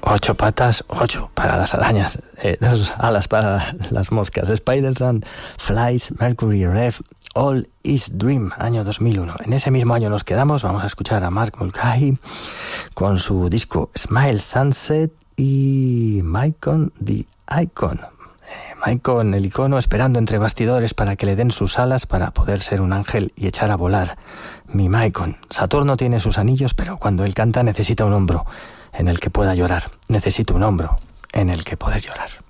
8 patas, 8 para las arañas, 2 alas para las moscas. Spiders and Flies, Mercury Rev, All is Dream, año 2001. En ese mismo año nos quedamos. Vamos a escuchar a Mark Mulcahy con su disco Smile Sunset y Maicon the Icon. Maicon, el icono, esperando entre bastidores para que le den sus alas para poder ser un ángel y echar a volar. Mi Maicon. Saturno tiene sus anillos, pero cuando él canta necesita un hombro en el que pueda llorar. Necesito un hombro en el que poder llorar.